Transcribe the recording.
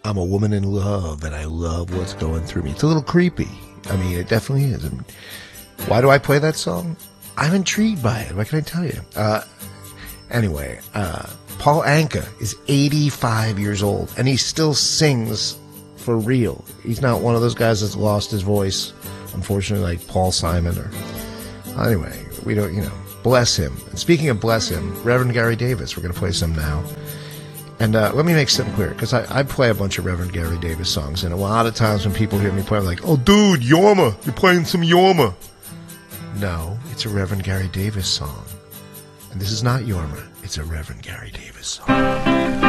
I'm a woman in love, and I love what's going through me. It's a little creepy. I mean, it definitely is. And why do I play that song? I'm intrigued by it. What can I tell you? Anyway, Paul Anka is 85 years old, and he still sings for real. He's not one of those guys that's lost his voice, unfortunately, like Paul Simon. Or anyway, we don't, bless him. And speaking of bless him, Reverend Gary Davis, we're going to play some now. And let me make something clear, because I play a bunch of Reverend Gary Davis songs, and a lot of times when people hear me play, I'm like, oh, dude, Yorma, you're playing some Yorma. No, it's a Reverend Gary Davis song. And this is not Yorma, it's a Reverend Gary Davis song.